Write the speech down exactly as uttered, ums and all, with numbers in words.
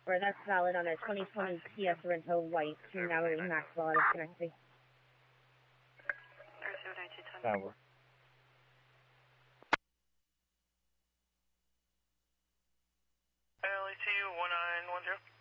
or that's valid on a twenty twenty Kia Sorento White, two Mallory Maxwell out of Schenectady. That works. L E T one nine one zero.